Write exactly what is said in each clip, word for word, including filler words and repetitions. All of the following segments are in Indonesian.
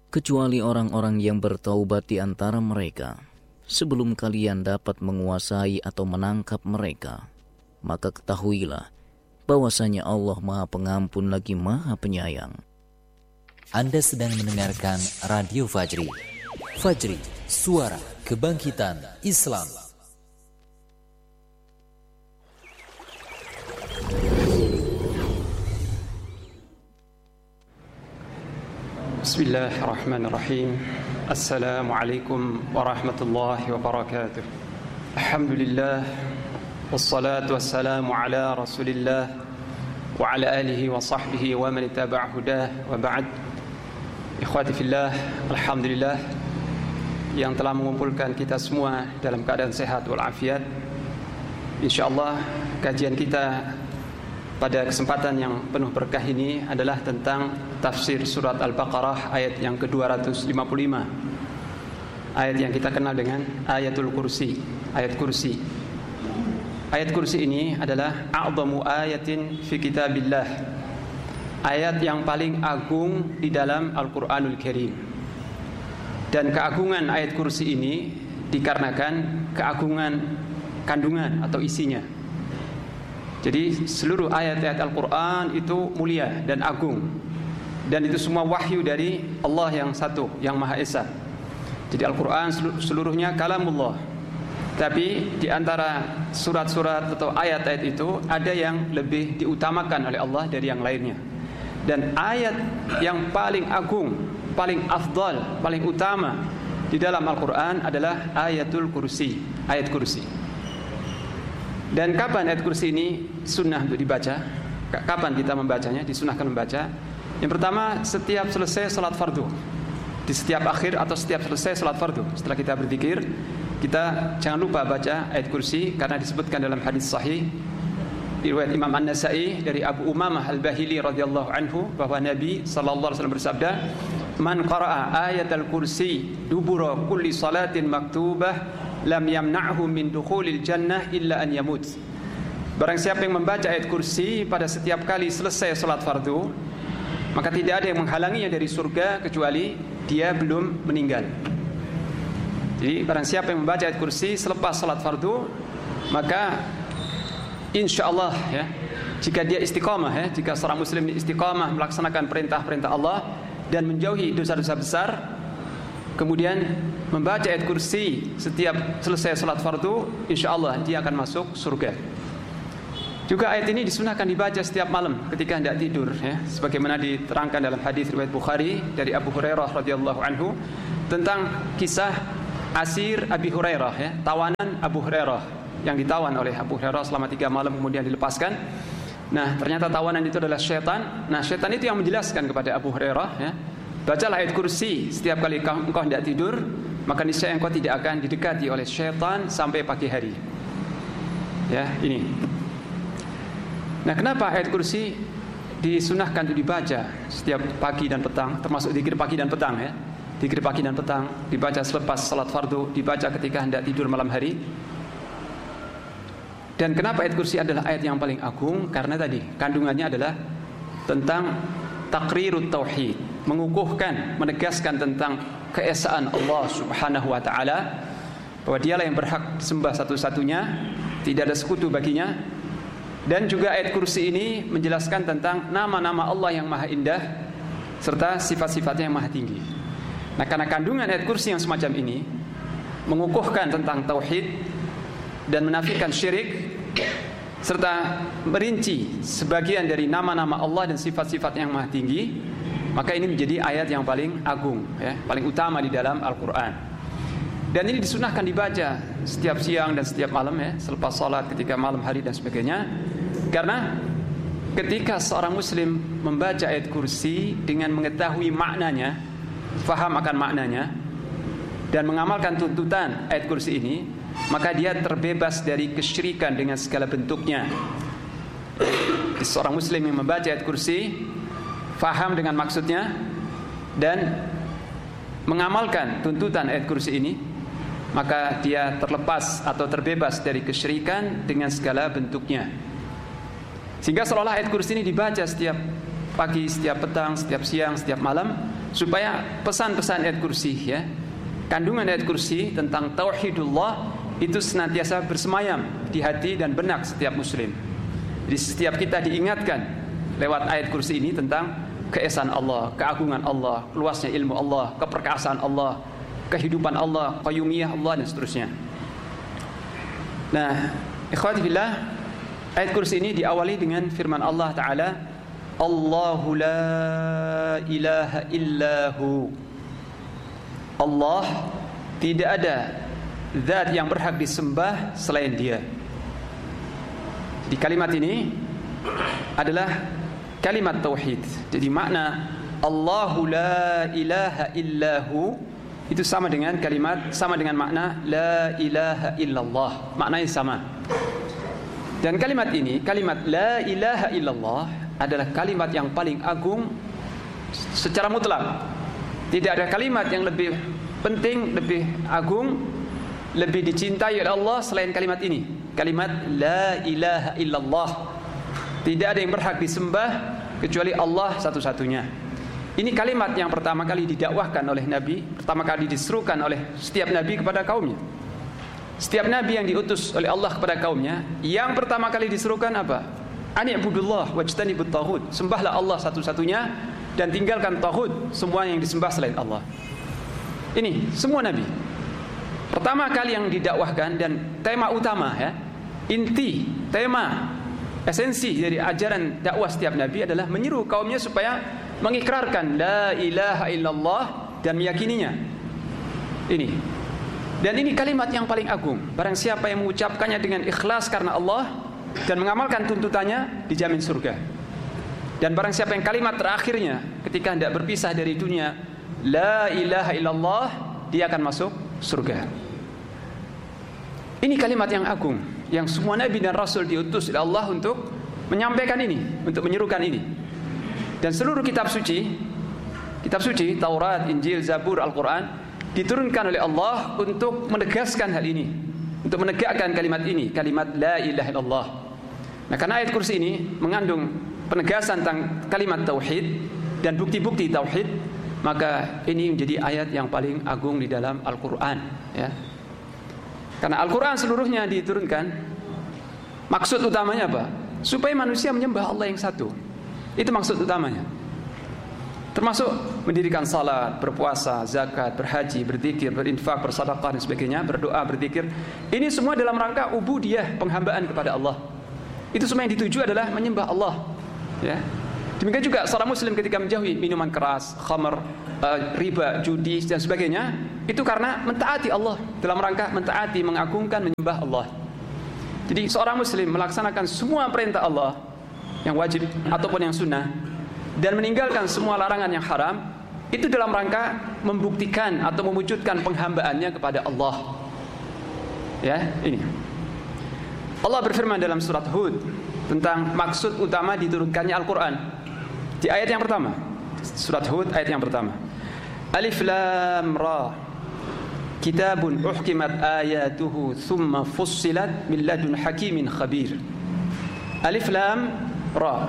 kecuali orang-orang yang bertaubat di antara mereka, sebelum kalian dapat menguasai atau menangkap mereka. Maka ketahuilah bahwasanya Allah Maha Pengampun lagi Maha Penyayang. Anda sedang mendengarkan Radio Fajri. Fajri, suara kebangkitan Islam. Bismillahirrahmanirrahim. Assalamualaikum warahmatullahi wabarakatuh. Alhamdulillah, wassalatu wassalamu ala rasulillah wa ala alihi wa sahbihi wa man ittaba'a hudah, wa ba'd. Ikhwati fillah, alhamdulillah yang telah mengumpulkan kita semua dalam keadaan sehat walafiat. InsyaAllah kajian kita pada kesempatan yang penuh berkah ini adalah tentang tafsir surat Al-Baqarah ayat yang ke dua ratus lima puluh lima. Ayat yang kita kenal dengan ayatul kursi, ayat kursi. Ayat kursi ini adalah a'zamu ayatin fi kitabillah, ayat yang paling agung di dalam Al-Quranul Karim. Dan keagungan ayat kursi ini dikarenakan keagungan kandungan atau isinya. Jadi seluruh ayat-ayat Al-Quran itu mulia dan agung, dan itu semua wahyu dari Allah yang satu, yang Maha Esa. Jadi Al-Quran seluruhnya kalamullah. Tapi di antara surat-surat atau ayat-ayat itu ada yang lebih diutamakan oleh Allah dari yang lainnya. Dan ayat yang paling agung, paling afdal, paling utama di dalam Al-Quran adalah ayatul kursi, ayat kursi. Dan kapan ayat kursi ini sunnah untuk dibaca? Kapan kita membacanya? Disunnahkan membaca. Yang pertama, setiap selesai salat fardu. Di setiap akhir atau setiap selesai salat fardu, setelah kita berzikir, kita jangan lupa baca ayat kursi, karena disebutkan dalam hadis sahih riwayat Imam An-Nasa'i dari Abu Umamah Al-Bahili radhiyallahu anhu bahwa Nabi sallallahu alaihi wasallam bersabda, "Man qara'a ayatal kursi dubura kulli salatin maktubah lam yamna'hu min dukhulil jannah illa an yamut." Barang siapa yang membaca ayat kursi pada setiap kali selesai salat fardu, maka tidak ada yang menghalanginya dari surga kecuali dia belum meninggal. Jadi barang siapa yang membaca ayat kursi selepas salat fardu, maka insyaallah ya, jika dia istiqamah ya, jika seorang muslim istiqamah melaksanakan perintah-perintah Allah dan menjauhi dosa-dosa besar, kemudian membaca ayat kursi setiap selesai salat fardu, insyaallah dia akan masuk surga. Juga ayat ini disunahkan dibaca setiap malam ketika hendak tidur ya, sebagaimana diterangkan dalam hadis riwayat Bukhari dari Abu Hurairah radhiyallahu anhu tentang kisah asir Abi Hurairah ya, tawanan Abu Hurairah yang ditawan oleh Abu Hurairah selama tiga malam kemudian dilepaskan. Nah, ternyata tawanan itu adalah syaitan. Nah, syaitan itu yang menjelaskan kepada Abu Hurairah ya, bacalah ayat kursi setiap kali engkau hendak tidur, maka niscaya engkau tidak akan didekati oleh syaitan sampai pagi hari. Ya, ini. Nah, kenapa ayat kursi disunahkan untuk dibaca setiap pagi dan petang, termasuk zikir pagi dan petang ya. Zikir pagi dan petang dibaca selepas salat fardu, dibaca ketika hendak tidur malam hari. Dan kenapa ayat kursi adalah ayat yang paling agung? Karena tadi kandungannya adalah tentang taqrirut tauhid, mengukuhkan, menegaskan tentang keesaan Allah Subhanahu wa taala, bahwa dialah yang berhak disembah satu-satunya, tidak ada sekutu baginya. Dan juga ayat kursi ini menjelaskan tentang nama-nama Allah yang maha indah serta sifat-sifatnya yang maha tinggi. Nah, karena kandungan ayat kursi yang semacam ini mengukuhkan tentang tauhid dan menafikan syirik serta merinci sebagian dari nama-nama Allah dan sifat-sifat yang maha tinggi, maka ini menjadi ayat yang paling agung ya, paling utama di dalam Al-Quran. Dan ini disunahkan dibaca setiap siang dan setiap malam ya, selepas salat, ketika malam hari dan sebagainya. Karena ketika seorang muslim membaca ayat kursi dengan mengetahui maknanya, faham akan maknanya, dan mengamalkan tuntutan ayat kursi ini, maka dia terbebas dari kesyirikan dengan segala bentuknya. Seorang muslim yang membaca ayat kursi, faham dengan maksudnya, dan mengamalkan tuntutan ayat kursi ini, maka dia terlepas atau terbebas dari kesyirikan dengan segala bentuknya. Sehingga seolah ayat kursi ini dibaca setiap pagi, setiap petang, setiap siang, setiap malam, supaya pesan-pesan ayat kursi, ya, kandungan ayat kursi tentang tauhidullah itu senantiasa bersemayam di hati dan benak setiap muslim. Jadi setiap kita diingatkan lewat ayat kursi ini tentang keesaan Allah, keagungan Allah, luasnya ilmu Allah, keperkasaan Allah, kehidupan Allah, qayyumiyah Allah, dan seterusnya. Nah, ikhwati fillah, ayat kursi ini diawali dengan firman Allah Ta'ala, Allahu la ilaha illahu. Allah, tidak ada zat yang berhak disembah selain Dia. Di kalimat ini adalah kalimat tauhid. Jadi makna Allahu la ilaha illahu itu sama dengan kalimat, sama dengan makna la ilaha illallah. Maknanya sama. Dan kalimat ini, kalimat la ilaha illallah adalah kalimat yang paling agung secara mutlak. Tidak ada kalimat yang lebih penting, lebih agung, lebih dicintai oleh Allah selain kalimat ini. Kalimat la ilaha illallah. Tidak ada yang berhak disembah kecuali Allah satu-satunya. Ini kalimat yang pertama kali didakwahkan oleh Nabi, pertama kali diserukan oleh setiap Nabi kepada kaumnya. Setiap Nabi yang diutus oleh Allah kepada kaumnya, yang pertama kali diserukan apa? Ani'budullah wajtanibut taghut. Sembahlah Allah satu-satunya dan tinggalkan taghut, semua yang disembah selain Allah. Ini semua Nabi. Pertama kali yang didakwahkan dan tema utama, ya, inti, tema, esensi dari ajaran dakwah setiap Nabi adalah menyeru kaumnya supaya mengikrarkan la ilaha illallah dan meyakininya. Ini. Dan ini kalimat yang paling agung. Barang siapa yang mengucapkannya dengan ikhlas karena Allah dan mengamalkan tuntutannya, dijamin surga. Dan barang siapa yang kalimat terakhirnya ketika hendak berpisah dari dunia, la ilaha illallah, dia akan masuk surga. Ini kalimat yang agung, yang semua Nabi dan Rasul diutus oleh Allah untuk menyampaikan ini, untuk menyerukan ini. Dan seluruh kitab suci, kitab suci, Taurat, Injil, Zabur, Al-Quran, diturunkan oleh Allah untuk menegaskan hal ini, untuk menegakkan kalimat ini, kalimat la ilaha illallah. Nah, karena ayat kursi ini mengandung penegasan tentang kalimat tauhid dan bukti-bukti tauhid, maka ini menjadi ayat yang paling agung di dalam Al-Quran, ya. Karena Al-Quran seluruhnya diturunkan, maksud utamanya apa? Supaya manusia menyembah Allah yang satu. Itu maksud utamanya. Termasuk mendirikan salat, berpuasa, zakat, berhaji, berzikir, berinfak, bersedekah dan sebagainya, berdoa, berzikir. Ini semua dalam rangka ubudiyah, penghambaan kepada Allah. Itu semua yang dituju adalah menyembah Allah, ya. Demikian juga seorang muslim ketika menjauhi minuman keras, khamar, uh, riba, judi dan sebagainya, itu karena mentaati Allah, dalam rangka mentaati, mengagungkan, menyembah Allah. Jadi seorang muslim melaksanakan semua perintah Allah yang wajib ataupun yang sunnah dan meninggalkan semua larangan yang haram, itu dalam rangka membuktikan atau mewujudkan penghambaannya kepada Allah. Ya, ini. Allah berfirman dalam surat Hud tentang maksud utama diturunkannya Al-Quran. Di ayat yang pertama, surat Hud ayat yang pertama, Alif Lam Ra, Kitabun uhkimat ayatuhu thumma fussilat min ladun hakimin khabir. Alif Lam Ra.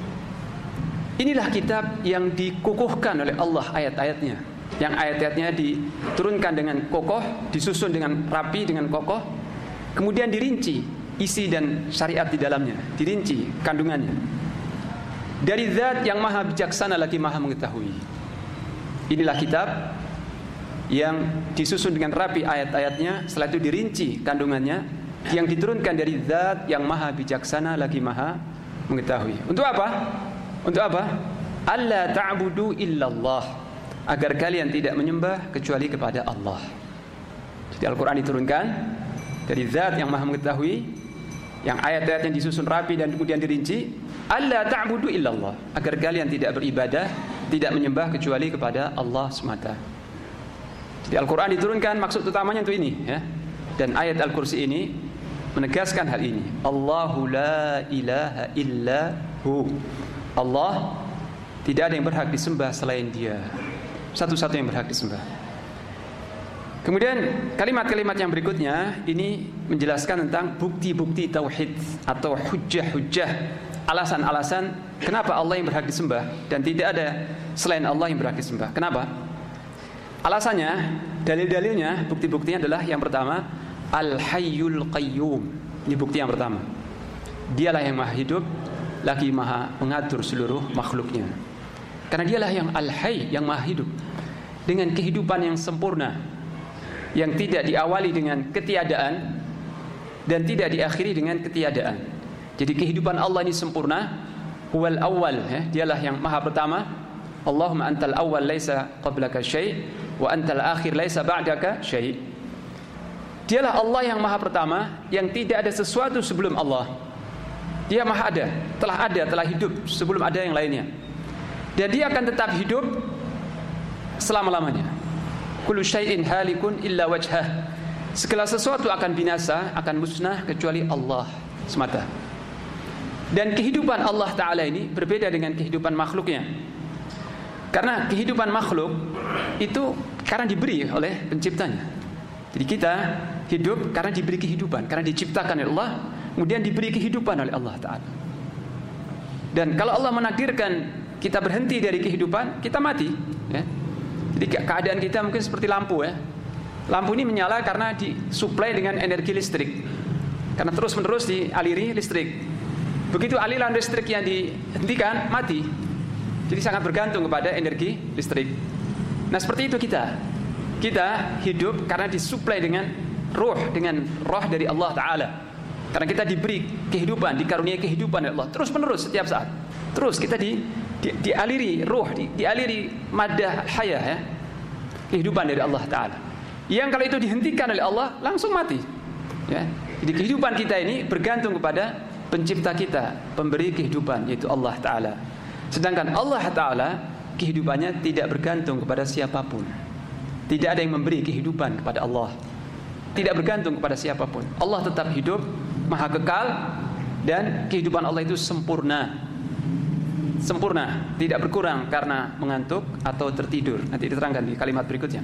Inilah kitab yang dikukuhkan oleh Allah ayat-ayatnya, yang ayat-ayatnya diturunkan dengan kokoh, disusun dengan rapi, dengan kokoh, kemudian dirinci isi dan syariat di dalamnya, dirinci kandungannya. Dari zat yang maha bijaksana lagi maha mengetahui. Inilah kitab yang disusun dengan rapi ayat-ayatnya, setelah itu dirinci kandungannya, yang diturunkan dari zat yang maha bijaksana lagi maha mengetahui. Untuk apa? Untuk apa? Alla ta'budu illallah, agar kalian tidak menyembah kecuali kepada Allah. Jadi Al-Quran diturunkan dari zat yang maha mengetahui, yang ayat-ayatnya disusun rapi dan kemudian dirinci. Alla ta'budu illallah, agar kalian tidak beribadah, tidak menyembah kecuali kepada Allah semata. Jadi Al-Quran diturunkan maksud utamanya untuk ini, ya. Dan ayat Al-Kursi ini menegaskan hal ini. Allahu la ilaha illa hu. Allah, tidak ada yang berhak disembah selain Dia. Satu-satu yang berhak disembah. Kemudian kalimat-kalimat yang berikutnya ini menjelaskan tentang bukti-bukti tauhid atau hujjah-hujjah alasan-alasan kenapa Allah yang berhak disembah dan tidak ada selain Allah yang berhak disembah. Kenapa? Alasannya, dalil-dalilnya, bukti-buktinya adalah yang pertama, Al-Hayyul Qayyum. Ini bukti yang pertama. Dialah yang maha hidup, lagi maha mengatur seluruh makhluknya. Karena dialah yang Al-Hayy, yang maha hidup, dengan kehidupan yang sempurna, yang tidak diawali dengan ketiadaan dan tidak diakhiri dengan ketiadaan. Jadi kehidupan Allah ini sempurna. Huwal awwal, ya, dialah yang maha pertama. Allahumma antal awwal laisa qablaka syai' wa antal akhir laisa ba'daka syai'. Dialah Allah yang maha pertama, yang tidak ada sesuatu sebelum Allah. Dia maha ada, telah ada, telah hidup sebelum ada yang lainnya. Dan dia akan tetap hidup selama-lamanya. Kullu syai'in halikun illa wajhah. Segala sesuatu akan binasa, akan musnah kecuali Allah semata. Dan kehidupan Allah Ta'ala ini berbeda dengan kehidupan makhluknya. Karena kehidupan makhluk itu karena diberi oleh penciptanya. Jadi kita hidup karena diberi kehidupan, karena diciptakan oleh Allah, kemudian diberi kehidupan oleh Allah Ta'ala. Dan kalau Allah menakdirkan kita berhenti dari kehidupan, kita mati, ya. Jadi keadaan kita mungkin seperti lampu, ya. Lampu ini menyala karena disuplai dengan energi listrik, karena terus-menerus dialiri listrik. Begitu aliran listrik yang dihentikan, mati. Jadi sangat bergantung kepada energi listrik. Nah seperti itu kita. Kita hidup karena disuplai dengan ruh, dengan roh dari Allah Ta'ala. Karena kita diberi kehidupan, dikaruniai kehidupan oleh Allah terus-menerus setiap saat. Terus kita di, di dialiri ruh, di, dialiri maddah hayah, ya, kehidupan dari Allah Ta'ala. Yang kalau itu dihentikan oleh Allah, langsung mati, ya. Jadi kehidupan kita ini bergantung kepada pencipta kita, pemberi kehidupan, yaitu Allah Ta'ala. Sedangkan Allah Ta'ala kehidupannya tidak bergantung kepada siapapun. Tidak ada yang memberi kehidupan kepada Allah. Tidak bergantung kepada siapapun. Allah tetap hidup, maha kekal, dan kehidupan Allah itu sempurna. Sempurna, tidak berkurang karena mengantuk atau tertidur. Nanti diterangkan di kalimat berikutnya.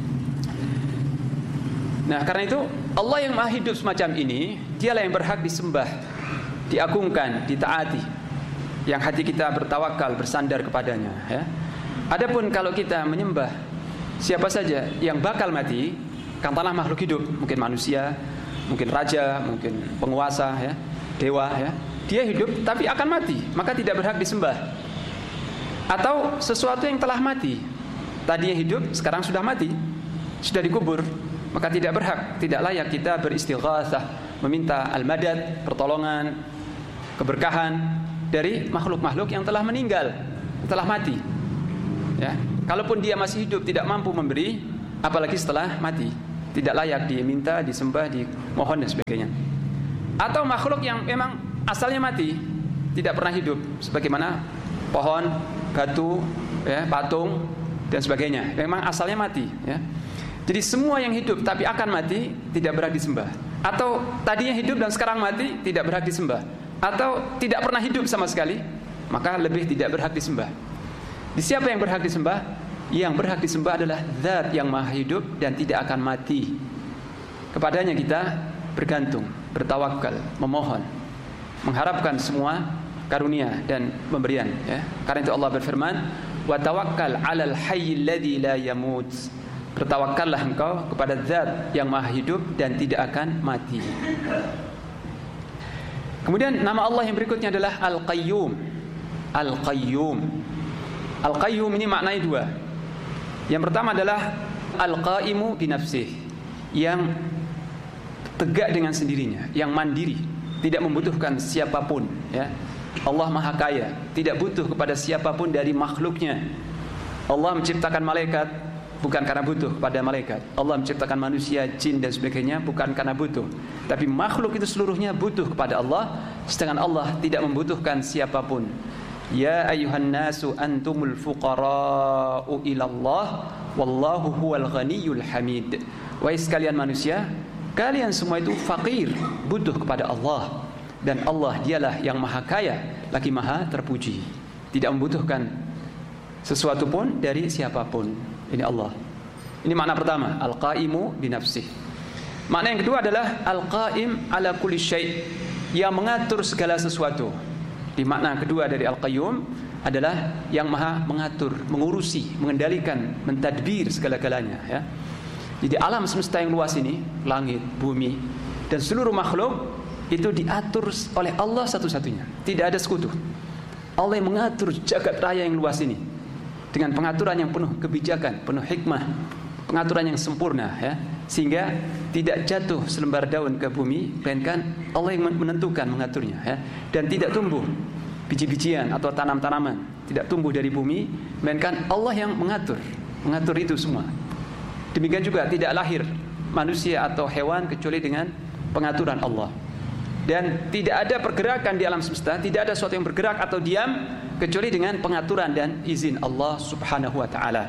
Nah karena itu Allah yang maha hidup semacam ini, dialah yang berhak disembah, diagungkan, ditaati, yang hati kita bertawakal, bersandar kepadanya, ya. Adapun kalau kita menyembah siapa saja yang bakal mati, katakanlah makhluk hidup, mungkin manusia, mungkin raja, mungkin penguasa, ya, dewa, ya, dia hidup tapi akan mati, maka tidak berhak disembah. Atau sesuatu yang telah mati, tadinya hidup, sekarang sudah mati, sudah dikubur, maka tidak berhak, tidak layak kita beristighatsah, meminta al-madad, pertolongan, keberkahan dari makhluk-makhluk yang telah meninggal, telah mati, ya. Kalaupun dia masih hidup tidak mampu memberi, apalagi setelah mati, tidak layak diminta, disembah, dimohon dan sebagainya. Atau makhluk yang memang asalnya mati, tidak pernah hidup, sebagaimana pohon, batu, ya, patung dan sebagainya, memang asalnya mati, ya. Jadi semua yang hidup tapi akan mati tidak berhak disembah. Atau tadinya hidup dan sekarang mati tidak berhak disembah. Atau tidak pernah hidup sama sekali, maka lebih tidak berhak disembah. Di siapa yang berhak disembah? Yang berhak disembah adalah Zat yang maha hidup dan tidak akan mati. Kepadanya kita bergantung, bertawakal, memohon, mengharapkan semua karunia dan pemberian, ya. Karena itu Allah berfirman, "Wa tawakkal 'alal hayyil ladzi la yamut." Bertawakkallah engkau kepada Zat yang maha hidup dan tidak akan mati. Kemudian nama Allah yang berikutnya adalah Al-Qayyum. Al-Qayyum. Al-Qayyum ini maknanya dua. Yang pertama adalah Al-Qaimu binafsih, yang tegak dengan sendirinya, yang mandiri, tidak membutuhkan siapapun, ya. Allah maha kaya, tidak butuh kepada siapapun dari makhluknya. Allah menciptakan malaikat bukan karena butuh pada malaikat. Allah menciptakan manusia, jin dan sebagainya bukan karena butuh. Tapi makhluk itu seluruhnya butuh kepada Allah, sedangkan Allah tidak membutuhkan siapapun. Ya ayuhan nasu antumul fuqara'u ilallah wallahu huwal ghaniyul hamid. Wahai sekalian manusia, kalian semua itu fakir, butuh kepada Allah, dan Allah dialah yang maha kaya, lagi maha terpuji, tidak membutuhkan sesuatu pun dari siapapun. Ini Allah. Ini makna pertama, Al-Qaimu binafsih. Makna yang kedua adalah Al-Qaim ala kulli syai', yang mengatur segala sesuatu. Di makna kedua dari Al-Qayyum adalah yang maha mengatur, mengurusi, mengendalikan, mentadbir segala-galanya, ya. Jadi alam semesta yang luas ini, langit, bumi, dan seluruh makhluk itu diatur oleh Allah satu-satunya. Tidak ada sekutu. Allah yang mengatur jagat raya yang luas ini dengan pengaturan yang penuh kebijakan, penuh hikmah, pengaturan yang sempurna, ya. Sehingga tidak jatuh selembar daun ke bumi, melainkan Allah yang menentukan, mengaturnya, ya. Dan tidak tumbuh biji-bijian atau tanam-tanaman, tidak tumbuh dari bumi, melainkan Allah yang mengatur, mengatur itu semua. Demikian juga tidak lahir manusia atau hewan kecuali dengan pengaturan Allah. Dan tidak ada pergerakan di alam semesta, tidak ada sesuatu yang bergerak atau diam kecuali dengan pengaturan dan izin Allah Subhanahu wa taala.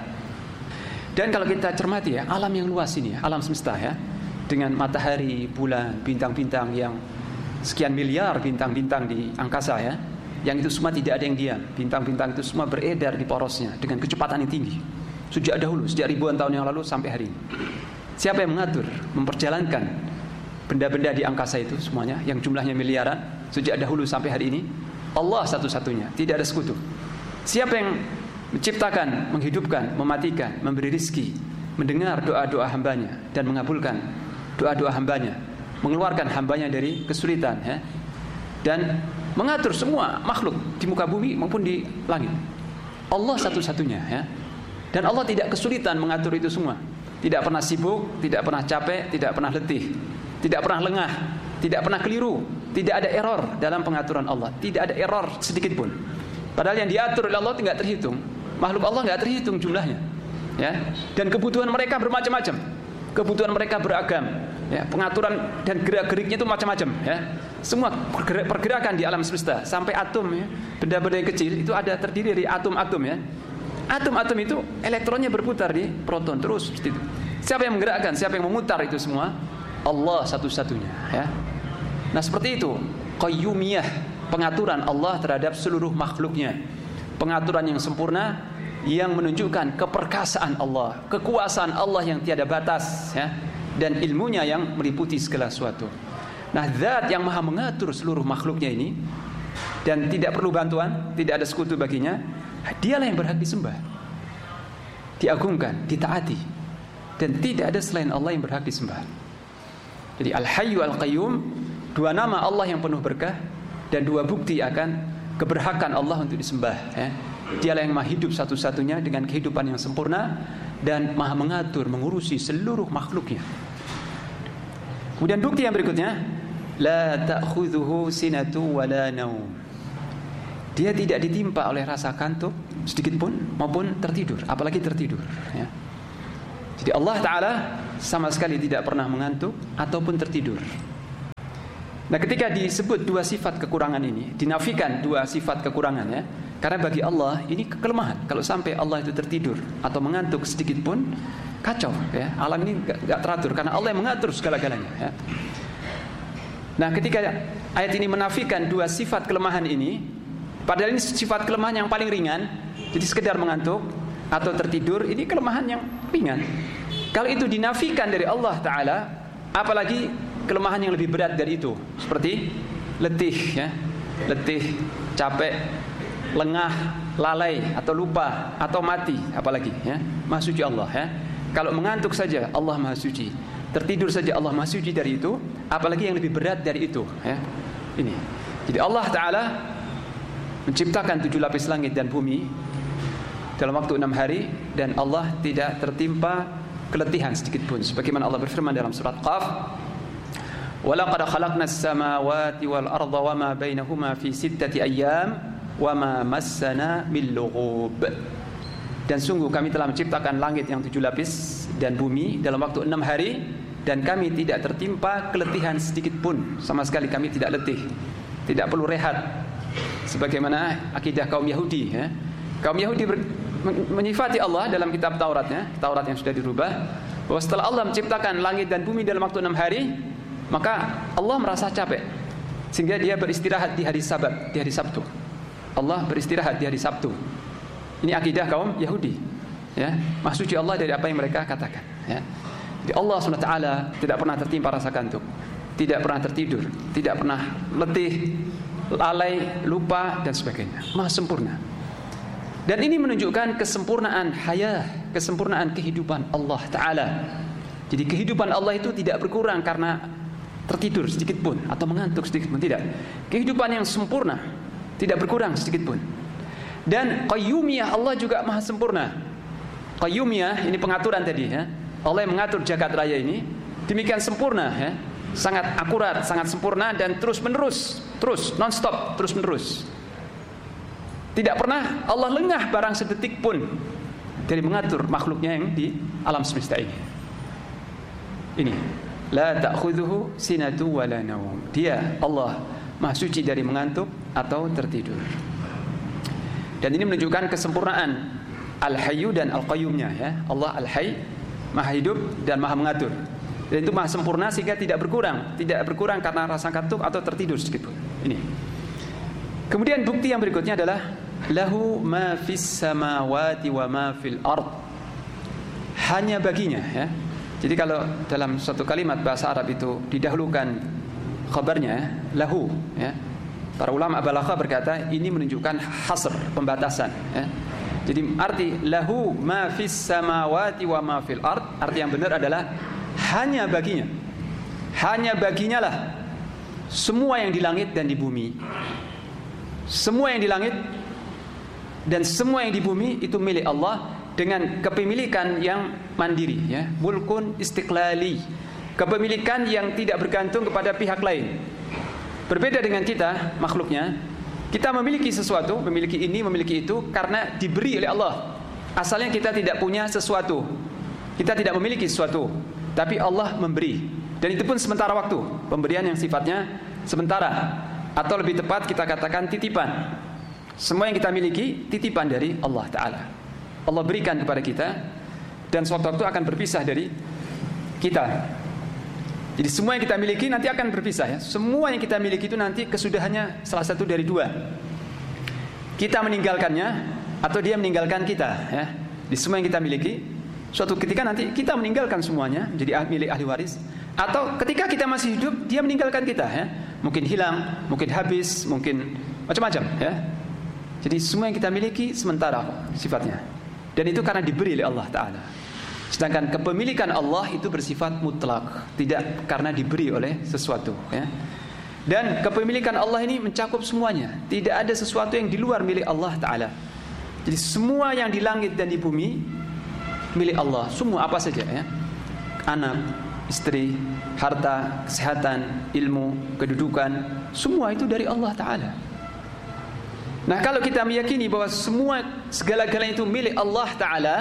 Dan kalau kita cermati, ya, alam yang luas ini, alam semesta, ya, dengan matahari, bulan, bintang-bintang yang sekian miliar bintang-bintang di angkasa, ya, yang itu semua tidak ada yang diam. Bintang-bintang itu semua beredar di porosnya dengan kecepatan yang tinggi. Sejak dahulu, sejak ribuan tahun yang lalu sampai hari ini. Siapa yang mengatur, memperjalankan benda-benda di angkasa itu semuanya yang jumlahnya miliaran sejak dahulu sampai hari ini? Allah satu-satunya, tidak ada sekutu. Siapa yang menciptakan, menghidupkan, mematikan, memberi rizki, mendengar doa-doa hambanya dan mengabulkan doa-doa hambanya, mengeluarkan hambanya dari kesulitan, ya, dan mengatur semua makhluk di muka bumi maupun di langit? Allah satu-satunya, ya. Dan Allah tidak kesulitan mengatur itu semua. Tidak pernah sibuk, tidak pernah capek, tidak pernah letih, tidak pernah lengah, tidak pernah keliru. Tidak ada error dalam pengaturan Allah. Tidak ada error sedikit pun. Padahal yang diatur oleh Allah tidak terhitung. Makhluk Allah tidak terhitung jumlahnya, ya. Dan kebutuhan mereka bermacam-macam. Kebutuhan mereka beragam, ya. Pengaturan dan gerak-geriknya itu macam-macam, ya. Semua pergerakan di alam semesta sampai atom, ya. Benda-benda yang kecil itu ada terdiri dari atom-atom, ya. Atom-atom itu elektronnya berputar di proton terus seperti itu. Siapa yang menggerakkan, siapa yang memutar itu semua? Allah satu-satunya, ya. Nah, seperti itu qayyumiyah, pengaturan Allah terhadap seluruh makhluknya. Pengaturan yang sempurna yang menunjukkan keperkasaan Allah, kekuasaan Allah yang tiada batas, ya, dan ilmunya yang meliputi segala sesuatu. Nah, zat yang maha mengatur seluruh makhluknya ini dan tidak perlu bantuan, tidak ada sekutu baginya, dialah yang berhak disembah, diagungkan, ditaati, dan tidak ada selain Allah yang berhak disembah. Jadi Al-Hayyu Al-Qayyum, dua nama Allah yang penuh berkah dan dua bukti akan keberhakan Allah untuk disembah, ya. Dialah yang maha hidup satu-satunya dengan kehidupan yang sempurna dan maha mengatur, mengurusi seluruh makhluknya. Kemudian bukti yang berikutnya, la ta'khudhuhu sinatu wala naum. Dia tidak ditimpa oleh rasa kantuk sedikit pun maupun tertidur, apalagi tertidur, ya. Jadi Allah Ta'ala sama sekali tidak pernah mengantuk ataupun tertidur. Nah, ketika disebut dua sifat kekurangan ini, dinafikan dua sifat kekurangan, ya. Karena bagi Allah ini kelemahan. Kalau sampai Allah itu tertidur atau mengantuk sedikit pun, kacau, ya. Alam ini gak teratur karena Allah yang mengatur segala-galanya, ya. Nah, ketika ayat ini menafikan dua sifat kelemahan ini, padahal ini sifat kelemahan yang paling ringan, jadi sekedar mengantuk atau tertidur, ini kelemahan yang ringan. Kalau itu dinafikan dari Allah Ta'ala, apalagi kelemahan yang lebih berat dari itu, seperti letih, ya, letih, capek, lengah, lalai, atau lupa, atau mati, apalagi, ya. Maha suci Allah, ya. Kalau mengantuk saja Allah maha suci, tertidur saja Allah maha suci dari itu, apalagi yang lebih berat dari itu, ya. Ini. Jadi Allah Ta'ala menciptakan tujuh lapis langit dan bumi dalam waktu enam hari, dan Allah tidak tertimpa keletihan sedikit pun, sebagaimana Allah berfirman dalam surat Qaf, وَلَقَدْ خَلَقْنَا السَّمَاوَاتِ وَالْأَرْضَ وَمَا بَيْنَهُمَا فِي سِتَّةِ أَيَّامٍ وَمَا مَسَّنَا مِنْ لُغُوبٍ. Dan sungguh kami telah menciptakan langit yang tujuh lapis dan bumi dalam waktu enam hari, dan kami tidak tertimpa keletihan sedikit pun, sama sekali kami tidak letih, tidak perlu rehat, sebagaimana akidah kaum Yahudi, ya. Kaum Yahudi ber, menyifati Allah dalam kitab Tauratnya, Taurat yang sudah dirubah, bahwa setelah Allah menciptakan langit dan bumi dalam waktu enam hari, maka Allah merasa capek sehingga dia beristirahat di hari Sabat, di hari Sabtu. Allah beristirahat di hari Sabtu. Ini akidah kaum Yahudi, ya. Maha suci Allah dari apa yang mereka katakan, ya. Jadi Allah subhanahu wa taala tidak pernah tertimpa rasa kantuk, tidak pernah tertidur, tidak pernah letih, lalai, lupa dan sebagainya. Maha sempurna. Dan ini menunjukkan kesempurnaan hayah, kesempurnaan kehidupan Allah Ta'ala. Jadi kehidupan Allah itu tidak berkurang karena tertidur sedikit pun atau mengantuk sedikit pun, tidak. Kehidupan yang sempurna, tidak berkurang sedikit pun. Dan qayyumiyah Allah juga maha sempurna. Qayyumiyah ini pengaturan tadi ya. Allah yang mengatur jagat raya ini demikian sempurna ya. Sangat akurat, sangat sempurna dan terus menerus, terus non stop, terus menerus. Tidak pernah Allah lengah barang sedetik pun dari mengatur makhluknya yang di alam semesta ini. Ini la ta'khudhuhu sinatu wa la naum. Dia Allah Maha suci dari mengantuk atau tertidur. Dan ini menunjukkan kesempurnaan Al-Hayyu dan Al-Qayyumnya ya. Allah Al-Hayy, Maha hidup dan Maha mengatur. Dan itu maha sempurna sehingga tidak berkurang, tidak berkurang karena rasa kantuk atau tertidur sedikit pun. Ini. Kemudian bukti yang berikutnya adalah lahu ma fis samawati wa ma fil ard. Hanya baginya ya. Jadi kalau dalam suatu kalimat bahasa Arab itu didahulukan khabarnya lahu ya. Para ulama balaghah berkata ini menunjukkan hasr, pembatasan ya. Jadi arti lahu ma fis samawati wa ma fil ard, arti yang benar adalah hanya baginya. Hanya baginya lah semua yang di langit dan di bumi. Semua yang di langit dan semua yang di bumi itu milik Allah dengan kepemilikan yang mandiri ya, mulkun istiqlali, kepemilikan yang tidak bergantung kepada pihak lain. Berbeda dengan kita makhluknya, kita memiliki sesuatu, memiliki ini, memiliki itu karena diberi oleh Allah. Asalnya kita tidak punya sesuatu, kita tidak memiliki sesuatu, tapi Allah memberi, dan itu pun sementara waktu, pemberian yang sifatnya sementara, atau lebih tepat kita katakan titipan. Semua yang kita miliki titipan dari Allah Ta'ala. Allah berikan kepada kita dan suatu waktu akan berpisah dari kita. Jadi semua yang kita miliki nanti akan berpisah ya. Semua yang kita miliki itu nanti kesudahannya salah satu dari dua. Kita meninggalkannya atau dia meninggalkan kita ya. Di semua yang kita miliki, suatu ketika nanti kita meninggalkan semuanya menjadi milik ahli waris, atau ketika kita masih hidup dia meninggalkan kita ya. Mungkin hilang, mungkin habis, mungkin macam-macam ya. Jadi semua yang kita miliki sementara sifatnya. Dan itu karena diberi oleh Allah Ta'ala. Sedangkan kepemilikan Allah itu bersifat mutlak, tidak karena diberi oleh sesuatu ya. Dan kepemilikan Allah ini mencakup semuanya. Tidak ada sesuatu yang di luar milik Allah Ta'ala. Jadi semua yang di langit dan di bumi milik Allah, semua apa saja ya. Anak, istri, harta, kesehatan, ilmu, kedudukan, semua itu dari Allah Ta'ala. Nah kalau kita meyakini bahwa semua segala-galanya itu milik Allah Ta'ala,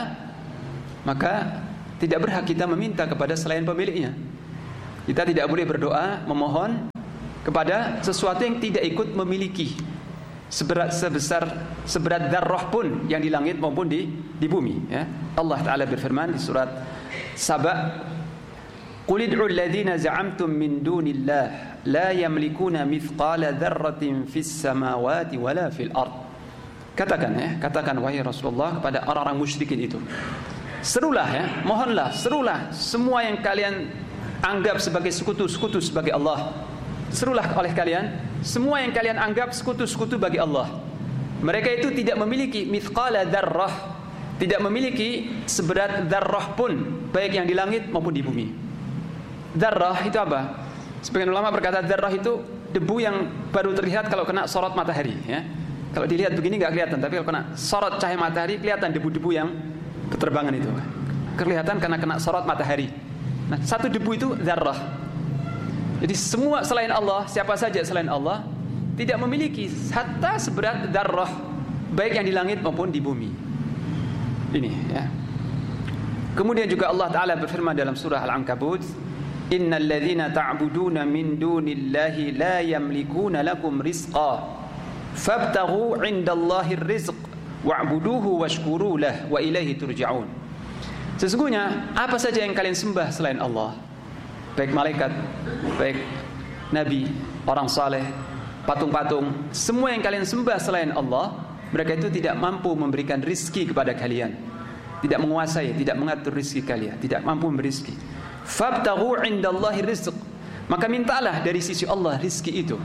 maka tidak berhak kita meminta kepada selain pemiliknya. Kita tidak boleh berdoa memohon kepada sesuatu yang tidak ikut memiliki seberat sebesar seberat darah pun yang di langit maupun di di bumi ya. Allah Ta'ala berfirman di surat Saba, qul id'u alladhina za'amtum min dunillah la yamlikuna mithqala dzarratin fis samawati wala fil ard. Katakan ya, katakan wahai Rasulullah kepada orang-orang musyrikin itu, serulah ya, mohonlah, serulah semua yang kalian anggap sebagai sekutu-sekutu sebagai Allah. Serulah oleh kalian semua yang kalian anggap sekutu-sekutu bagi Allah. Mereka itu tidak memiliki mithqala dzarrah, tidak memiliki seberat dzarrah pun, baik yang di langit maupun di bumi. Dzarrah itu apa? Sebagian ulama berkata dzarrah itu debu yang baru terlihat kalau kena sorot matahari ya. Kalau dilihat begini nggak kelihatan, tapi kalau kena sorot cahaya matahari kelihatan debu-debu yang berterbangan itu. Kelihatan karena kena sorot matahari. Nah, satu debu itu dzarrah. Jadi semua selain Allah, siapa saja selain Allah tidak memiliki hatta seberat dzarrah, baik yang di langit maupun di bumi. Ini ya. Kemudian juga Allah Ta'ala berfirman dalam surah Al-Ankabut, innal ladzina ta'buduna min dunillahi la yamlikuna lakum rizqa fabtaghu 'indallahi ar-rizq wa'buduhu washkuru lah wa ilaihi turja'un. Sesungguhnya apa saja yang kalian sembah selain Allah, baik malaikat, baik nabi, orang saleh, patung-patung, semua yang kalian sembah selain Allah, mereka itu tidak mampu memberikan rizki kepada kalian, tidak menguasai, tidak mengatur rizki kalian, tidak mampu memberi rizki. Fabtaghu 'indallahi rizq, maka mintalah dari sisi Allah rizki itu.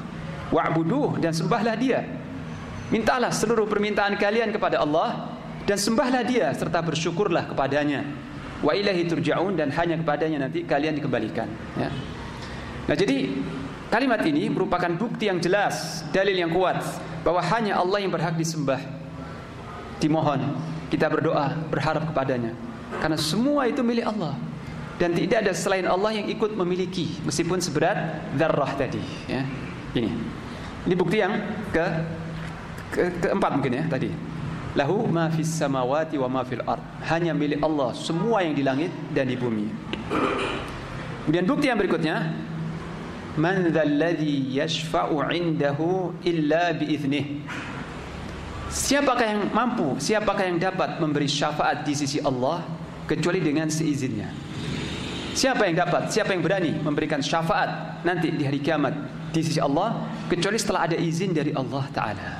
wa'buduh, dan sembahlah Dia. Mintalah seluruh permintaan kalian kepada Allah dan sembahlah Dia serta bersyukurlah kepadanya. Wa ilaihi turja'un, dan hanya kepadanya nanti kalian dikembalikan, ya. Nah, jadi kalimat ini merupakan bukti yang jelas, dalil yang kuat bahwa hanya Allah yang berhak disembah, dimohon, kita berdoa, berharap kepadanya, karena semua itu milik Allah dan tidak ada selain Allah yang ikut memiliki meskipun seberat dzarrah tadi, ya. Ini ini bukti yang ke, ke keempat mungkin, ya, tadi. Lahu ma fis samawati wa ma fil ard. Hanya milik Allah semua yang di langit dan di bumi. Kemudian bukti yang berikutnya, man dzalladzi yashfa'u 'indahu illa biiznih. Siapakah yang mampu, siapakah yang dapat memberi syafaat di sisi Allah kecuali dengan seizinnya? Siapa yang dapat, siapa yang berani memberikan syafaat nanti di hari kiamat di sisi Allah kecuali setelah ada izin dari Allah Ta'ala.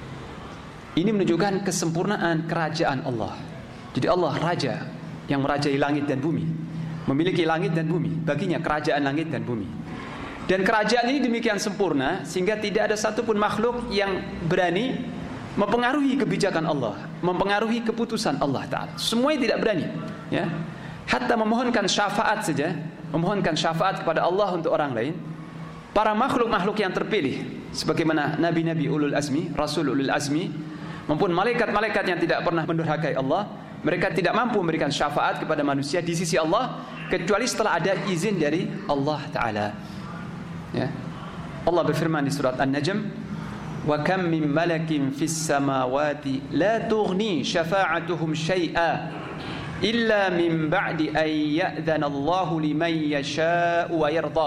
Ini menunjukkan kesempurnaan kerajaan Allah. Jadi Allah raja yang merajai langit dan bumi, memiliki langit dan bumi, baginya kerajaan langit dan bumi. Dan kerajaan ini demikian sempurna sehingga tidak ada satupun makhluk yang berani mempengaruhi kebijakan Allah, mempengaruhi keputusan Allah Ta'ala. Semuanya tidak berani, ya. Hatta memohonkan syafaat saja, memohonkan syafaat kepada Allah untuk orang lain, para makhluk-makhluk yang terpilih sebagaimana nabi-nabi ulul azmi, rasul ulul azmi, maupun malaikat-malaikat yang tidak pernah mendurhakai Allah, mereka tidak mampu memberikan syafaat kepada manusia di sisi Allah kecuali setelah ada izin dari Allah Ta'ala, ya. Allah berfirman di surat An-Najm, wa kam min malakin fis samawati la tughni syafa'atuhum syai'a illa min ba'di an ya'dhana Allahu liman yasha'u wa yarda.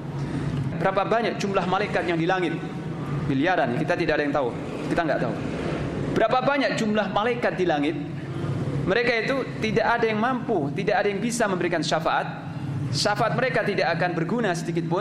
Berapa banyak jumlah malaikat yang di langit? Miliaran, kita tidak ada yang tahu, kita enggak tahu. Berapa banyak jumlah malaikat di langit? Mereka itu tidak ada yang mampu, tidak ada yang bisa memberikan syafaat. Syafaat mereka tidak akan berguna sedikit pun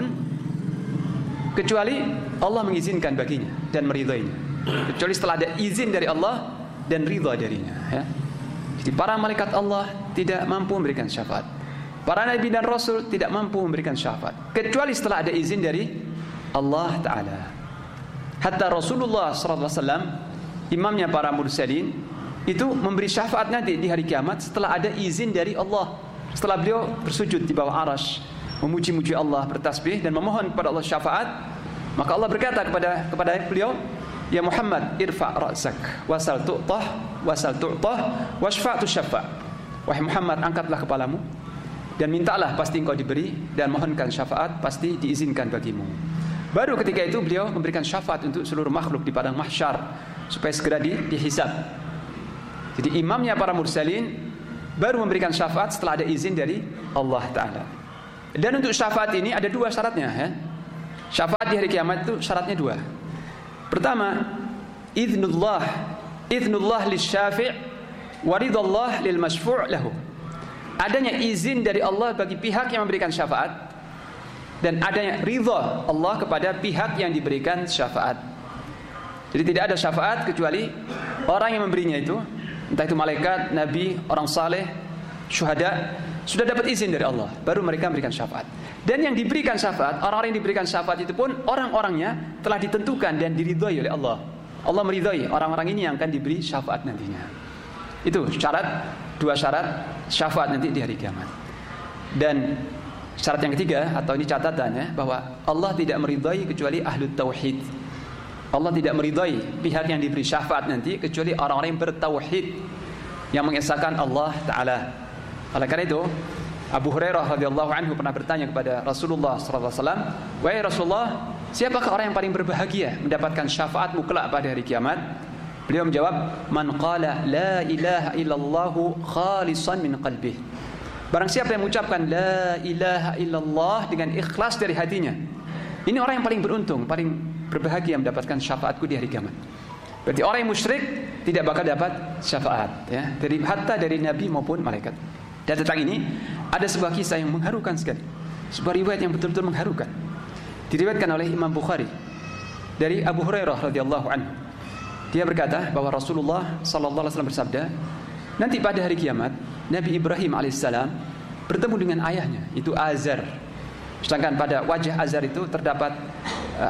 kecuali Allah mengizinkan baginya dan meridhoinya. Kecuali setelah ada izin dari Allah dan ridha darinya, ya. Jadi para malaikat Allah tidak mampu memberikan syafaat. Para nabi dan rasul tidak mampu memberikan syafaat kecuali setelah ada izin dari Allah Ta'ala. Hatta Rasulullah sallallahu alaihi wasallam, imamnya para mursalin, itu memberi syafaat nanti di hari kiamat setelah ada izin dari Allah. Setelah beliau bersujud di bawah arasy, memuji-muji Allah, bertasbih dan memohon kepada Allah syafaat, maka Allah berkata kepada kepada beliau, ya Muhammad, irfa' ra'sak wasal tu'tah wasal tu'tah washfa' tusyaffa'. Wahai Muhammad, angkatlah kepalamu dan mintalah, pasti engkau diberi, dan mohonkan syafaat, pasti diizinkan bagimu. Baru ketika itu beliau memberikan syafaat untuk seluruh makhluk di padang mahsyar supaya segera di, dihisab. Jadi imamnya para mursalin baru memberikan syafaat setelah ada izin dari Allah Ta'ala. Dan untuk syafaat ini ada dua syaratnya, ya. Syafaat di hari kiamat itu syaratnya dua. Pertama, idznullah, idznullah lisyafi' wa ridallah lil masyfu' lahu. Adanya izin dari Allah bagi pihak yang memberikan syafaat dan adanya ridha Allah kepada pihak yang diberikan syafaat. Jadi tidak ada syafaat kecuali orang yang memberinya itu, entah itu malaikat, nabi, orang saleh, syuhada, sudah dapat izin dari Allah, baru mereka memberikan syafaat. Dan yang diberikan syafaat, orang-orang yang diberikan syafaat itu pun orang-orangnya telah ditentukan dan diridhai oleh Allah. Allah meridhai orang-orang ini yang akan diberi syafaat nantinya. Itu syarat, dua syarat syafaat nanti di hari kiamat. Dan syarat yang ketiga, atau ini catatannya, bahwa Allah tidak meridhai kecuali ahlu tauhid. Allah tidak meridhai pihak yang diberi syafaat nanti kecuali orang-orang yang bertauhid, yang mengesahkan Allah Ta'ala. Oleh karena itu, Abu Hurairah radhiyallahu anhu pernah bertanya kepada Rasulullah sallallahu alaihi wasallam, "Wahai Rasulullah, siapakah orang yang paling berbahagia mendapatkan syafaatmu kelak pada hari kiamat?" Beliau menjawab, "Man qala la ilaha illallah khalisan min qalbih." Barang siapa yang mengucapkan la ilaha illallah dengan ikhlas dari hatinya, ini orang yang paling beruntung, paling berbahagia mendapatkan syafaatku di hari kiamat. Berarti orang yang musyrik tidak bakal dapat syafaat, ya, dari hatta dari nabi maupun malaikat. Dan tentang ini ada sebuah kisah yang mengharukan sekali, sebuah riwayat yang betul-betul mengharukan, diriwayatkan oleh Imam Bukhari dari Abu Hurairah radhiyallahu anhu. Dia berkata bahwa Rasulullah sallallahu alaihi wasallam bersabda, nanti pada hari kiamat Nabi Ibrahim alaihissalam bertemu dengan ayahnya, itu Azar. Sedangkan pada wajah Azar itu terdapat uh,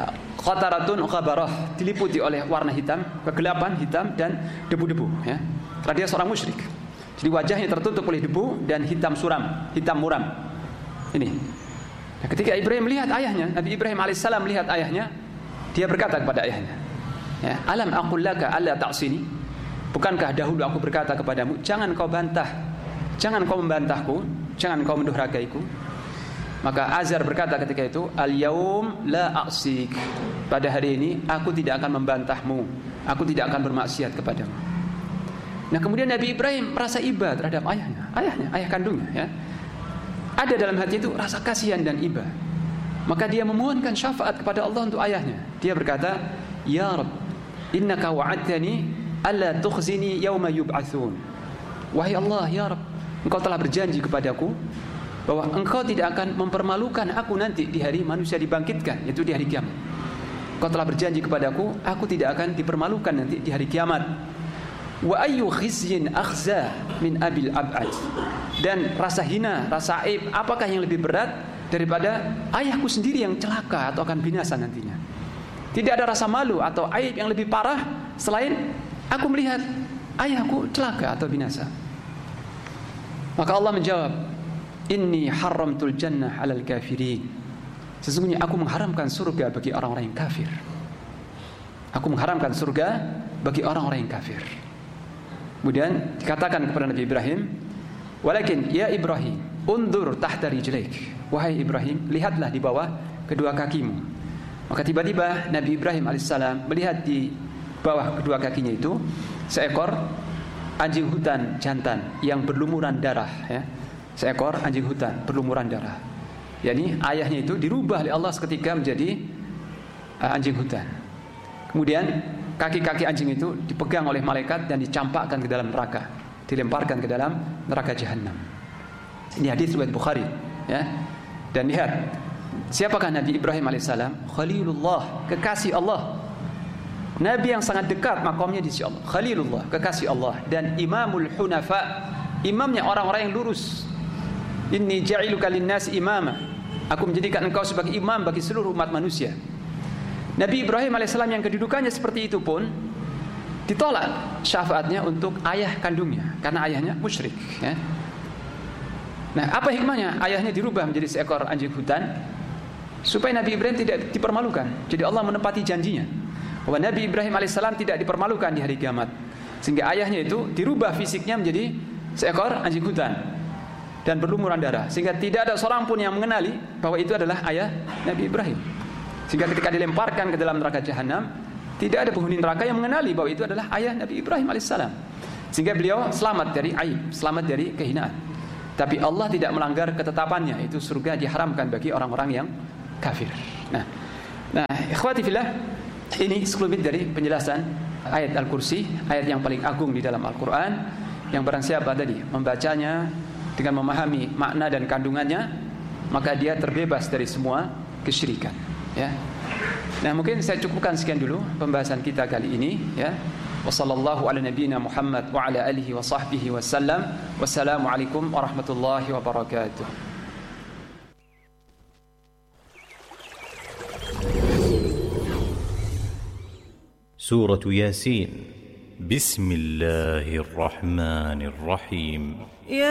Khataratun ghabarah, diliputi oleh warna hitam, kegelapan hitam dan debu-debu, ya. Karena dia seorang musyrik. Jadi wajahnya tertutup oleh debu dan hitam suram, hitam muram. Ini. Nah, ketika Ibrahim melihat ayahnya, Nabi Ibrahim alaihissalam melihat ayahnya, dia berkata kepada ayahnya, ya, alam aqul laka alla ta'sini? Bukankah dahulu aku berkata kepadamu, jangan kau bantah, jangan kau membantahku, jangan kau mendurhakaiku. Maka Azar berkata ketika itu, al-yaum la a'sik. Pada hari ini aku tidak akan membantahmu, aku tidak akan bermaksiat kepadamu. Nah, kemudian Nabi Ibrahim merasa iba terhadap ayahnya, ayahnya, ayah kandungnya, ya. Ada dalam hati itu rasa kasihan dan iba. Maka dia memohonkan syafaat kepada Allah untuk ayahnya. Dia berkata, ya Rabb, innaka wa'adtani alla tukhzini yawma yub'atsun. Wahai Allah, ya Rabb, engkau telah berjanji kepadaku bahwa engkau tidak akan mempermalukan aku nanti di hari manusia dibangkitkan, yaitu di hari kiamat. Engkau telah berjanji kepadaku, aku tidak akan dipermalukan nanti di hari kiamat. Wa ayyu khizyin akhza min abil ab'ad. Dan rasa hina, rasa aib, apakah yang lebih berat daripada ayahku sendiri yang celaka atau akan binasa nantinya? Tidak ada rasa malu atau aib yang lebih parah selain aku melihat ayahku celaka atau binasa. Maka Allah menjawab, inni haramtul jannah 'alal kafirin. Sesungguhnya aku mengharamkan surga bagi orang-orang yang kafir. Aku mengharamkan surga bagi orang-orang yang kafir. Kemudian dikatakan kepada Nabi Ibrahim, walakin ya Ibrahim, undur tahta rijlaik. Wahai Ibrahim, lihatlah di bawah kedua kakimu. Maka tiba-tiba Nabi Ibrahim alaihissalam melihat di bawah kedua kakinya itu seekor anjing hutan jantan yang berlumuran darah, ya. Seekor anjing hutan berlumuran darah. Yani ayahnya itu dirubah oleh Allah seketika menjadi uh, anjing hutan. Kemudian kaki-kaki anjing itu dipegang oleh malaikat dan dicampakkan ke dalam neraka, dilemparkan ke dalam neraka jahanam. Ini hadis riwayat Bukhari, ya. Dan lihat, siapakah Nabi Ibrahim alaihissalam? Khalilullah, kekasih Allah. Nabi yang sangat dekat makamnya di sisi Allah. Khalilullah, kekasih Allah, dan imamul hunafa, imamnya orang-orang yang lurus. Inni ja'iluka lin-nas imama. Aku menjadikan engkau sebagai imam bagi seluruh umat manusia. Nabi Ibrahim alaihissalam yang kedudukannya seperti itu pun ditolak syafaatnya untuk ayah kandungnya karena ayahnya musyrik, ya. Nah, apa hikmahnya ayahnya dirubah menjadi seekor anjing hutan? Supaya Nabi Ibrahim tidak dipermalukan. Jadi Allah menepati janjinya bahwa Nabi Ibrahim alaihissalam tidak dipermalukan di hari kiamat. Sehingga ayahnya itu dirubah fisiknya menjadi seekor anjing hutan dan berlumuran darah, sehingga tidak ada seorang pun yang mengenali bahwa itu adalah ayah Nabi Ibrahim. Sehingga ketika dilemparkan ke dalam neraka jahanam, tidak ada penghuni neraka yang mengenali bahwa itu adalah ayah Nabi Ibrahim alaihissalam. Sehingga beliau selamat dari aib, selamat dari kehinaan. Tapi Allah tidak melanggar ketetapannya, itu surga diharamkan bagi orang-orang yang kafir. Nah, nah, ikhwati fillah, ini sekelumit dari penjelasan ayat Al-Kursi, ayat yang paling agung di dalam Al-Quran, yang barang siapa tadi membacanya dengan memahami makna dan kandungannya, maka dia terbebas dari semua kesyirikan, ya. Nah, mungkin saya cukupkan sekian dulu pembahasan kita kali ini, ya. Wassallallahu ala nabiyyina Muhammad wa ala alihi wa sahbihi wasallam. Wassalamualaikum warahmatullahi wabarakatuh. Surah Yasin. Bismillahirrahmanirrahim.